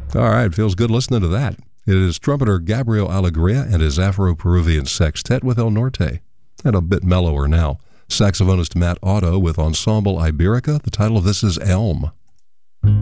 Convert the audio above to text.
All right, feels good listening to that. It is trumpeter Gabriel Alegria and his Afro-Peruvian Sextet with El Norte. And a bit mellower now. Saxophonist Matt Otto with Ensemble Iberica. The title of this is Elm.